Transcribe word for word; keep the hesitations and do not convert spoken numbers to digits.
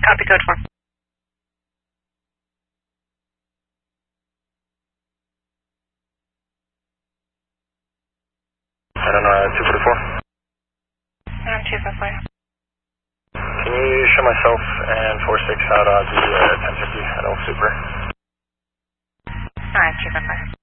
Copy code four. I don't know, uh, two forty-four. I'm two five four. Can you show myself and four six out of the uh, ten fifty at Old Super? Alright, two five four.